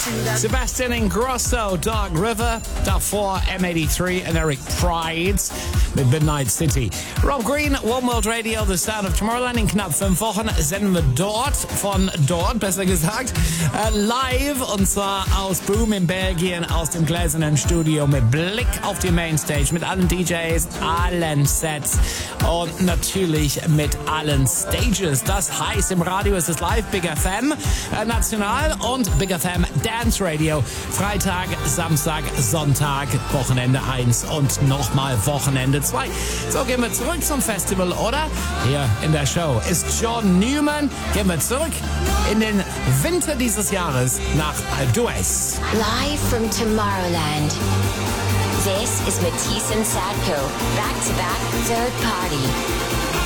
Sebastian Ingrosso, Dark River. Davor M83 und Eric Prydz mit Midnight City. Rob Green, One World Radio, The Sound of Tomorrowland. In knapp 5 Wochen senden wir von dort, besser gesagt, live. Und zwar aus Boom in Belgien, aus dem gläsernen Studio mit Blick auf die Mainstage, mit allen DJs, allen Sets und natürlich mit allen Stages. Das heißt, im Radio ist es live, Big FM national und Big FM Dance Radio. Freitag, Samstag, Sonntag, Wochenende 1 und nochmal Wochenende 2. So, gehen wir zurück zum Festival, oder? Hier in der Show ist John Newman. Gehen wir zurück in den Winter dieses Jahres nach Alpe d'Huez. Live from Tomorrowland. This is Matisse and Sadko, back-to-back third party.